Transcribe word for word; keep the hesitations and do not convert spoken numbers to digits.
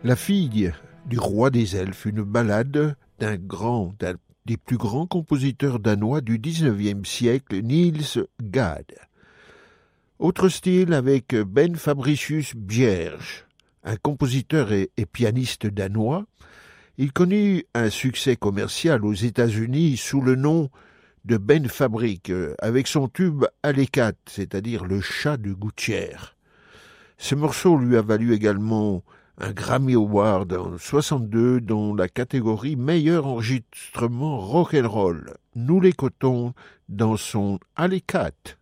La fille du roi des elfes, une ballade d'un grand, d'un des plus grands compositeurs danois du dix-neuvième siècle, Niels Gade. Autre style avec Ben Fabricius Bjerg, un compositeur et, et pianiste danois. Il connut un succès commercial aux États-Unis sous le nom de Ben Fabric, avec son tube Alekat, c'est-à-dire le chat de gouttière. Ce morceau lui a valu également un Grammy Award en soixante-deux dans la catégorie meilleur enregistrement rock'n'roll. Nous l'écoutons dans son Alekat.